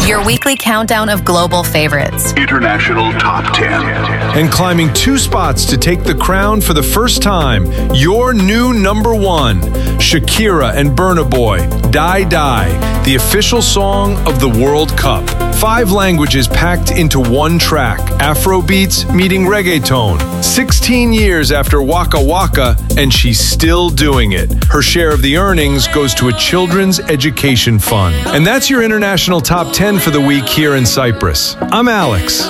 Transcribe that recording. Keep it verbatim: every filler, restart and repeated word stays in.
Your weekly countdown of global favorites. International Top ten. And climbing two spots to take the crown for the first time, your new number one, Shakira and Burna Boy, Die Die, the official song of the World Cup. Five languages packed into one track, Afro beats meeting reggaeton. sixteen years after Waka Waka, and she's still doing it. Her share of the earnings goes to a children's education fund. And that's your International Top ten for the week here in Cyprus. I'm Alex.